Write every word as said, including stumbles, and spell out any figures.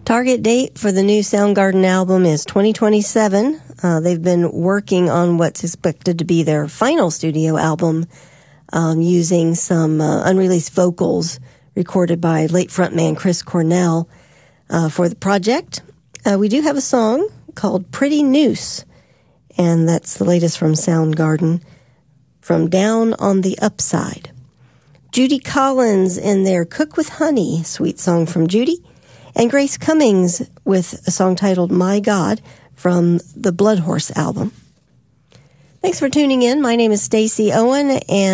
Target date for the new Soundgarden album is twenty twenty-seven. Uh, they've been working on what's expected to be their final studio album, um, using some uh, unreleased vocals recorded by late frontman Chris Cornell uh, for the project. Uh, we do have a song called Pretty Noose, and that's the latest from Soundgarden, from Down on the Upside. Judy Collins in their Cook with Honey, sweet song from Judy, and Grace Cummings with a song titled My God from the Blood Horse album. Thanks for tuning in. My name is Stacey Owen, and